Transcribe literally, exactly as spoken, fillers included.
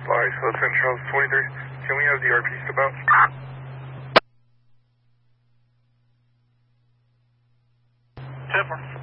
Alright, so Saint Charles twenty-three, can we have the R P step out? Tipper.